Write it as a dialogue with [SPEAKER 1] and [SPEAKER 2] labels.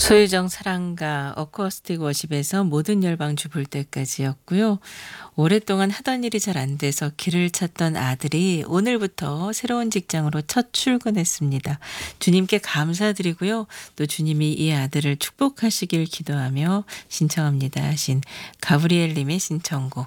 [SPEAKER 1] 소유정 사랑가 어쿠스틱 워십에서 모든 열방주 볼 때까지였고요. 오랫동안 하던 일이 잘 안 돼서 길을 찾던 아들이 오늘부터 새로운 직장으로 첫 출근했습니다. 주님께 감사드리고요. 또 주님이 이 아들을 축복하시길 기도하며 신청합니다 하신 가브리엘 님의 신청곡